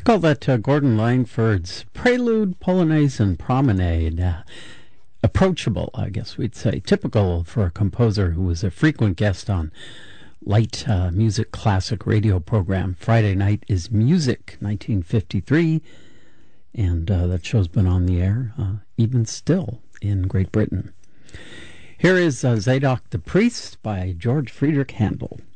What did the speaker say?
Call that Gordon Langford's Prelude, Polonaise, and Promenade. Approachable, I guess we'd say. Typical for a composer who was a frequent guest on light music classic radio program. Friday Night is Music, 1953. And that show's been on the air, even still, in Great Britain. Here is Zadok the Priest by George Friedrich Handel.